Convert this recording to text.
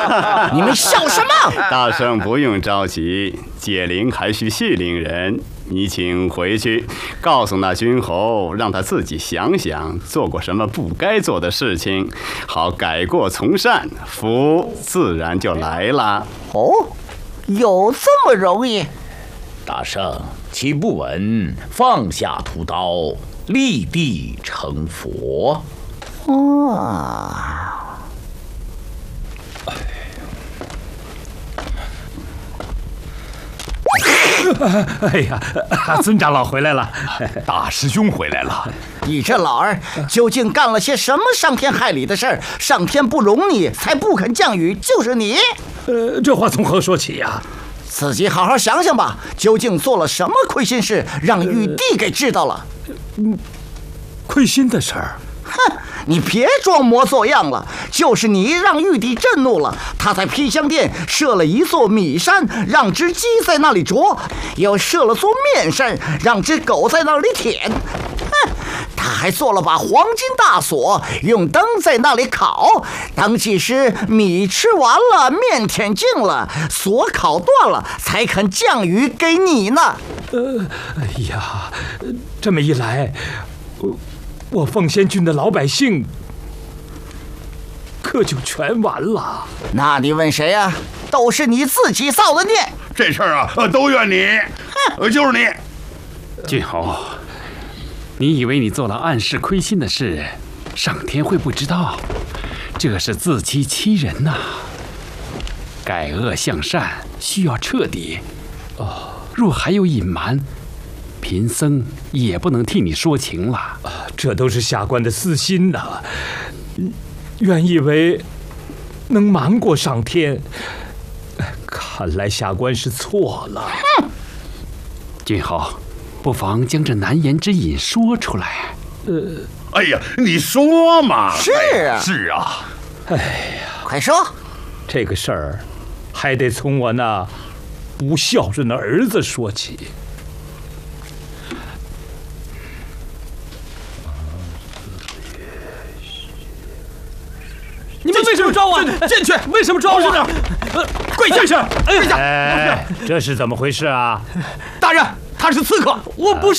你们笑什么？ 大圣不用着急，解铃还须系铃人。你请回去，告诉那君侯，让他自己想想做过什么不该做的事情，好改过从善，福自然就来了。 哦，有这么容易？ 大圣，岂不闻放下屠刀，立地成佛？ 哦。 哎呀，尊长老回来了， 大师兄回来了。 你这老儿究竟干了些什么伤天害理的事儿？上天不容你，才不肯降雨，就是你。 这话从何说起呀？ 自己好好想想吧，究竟做了什么亏心事，让玉帝给知道了？ 亏心的事儿？ 哼，你别装模作样了，就是你让玉帝震怒了，他在披香殿设了一座米山，让只鸡在那里啄，又设了座面山，让只狗在那里舔。哼，他还做了把黄金大锁，用灯在那里烤，等几时米吃完了，面舔净了，锁烤断了，才肯降雨给你呢。 哎呀，这么一来，我凤仙郡的老百姓可就全完了。 那你问谁啊？都是你自己造的孽。 这事儿啊，都怨你，就是你。 君侯，你以为你做了暗示亏心的事，上天会不知道？这是自欺欺人呐！改恶向善需要彻底。若还有隐瞒，贫僧也不能替你说情了。 这都是下官的私心呐，原以为能瞒过上天，看来下官是错了。 君侯，不妨将这难言之隐说出来。 哎呀，你说嘛。 是啊， 是啊。 哎呀， 快说。 这个事儿还得从我那不孝顺的儿子说起。 你们为什么抓我？进去！为什么抓我？ 跪下！ 跪下！ 哎，这是怎么回事啊？ 大人，他是刺客，我不是。